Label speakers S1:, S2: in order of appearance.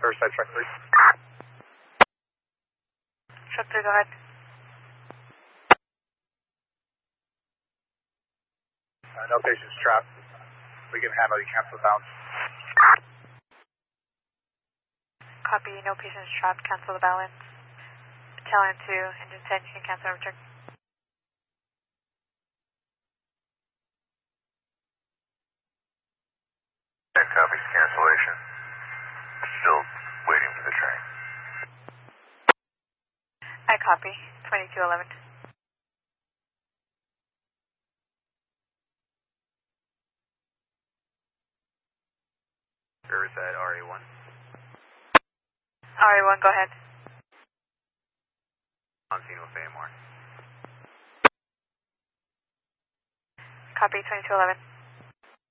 S1: Riverside, truck 3.
S2: Truck 3, go ahead.
S1: No patients trapped. We can handle you, cancel the balance.
S2: Copy, no patients trapped, cancel the balance. Italian 2, engine 10, you can cancel overcheck.
S3: That copies cancellation. Still waiting for the train.
S2: I copy, 2211.
S3: Riverside, RA1.
S2: RA1, go ahead.
S3: On scene with AMR.
S2: Copy, 2211.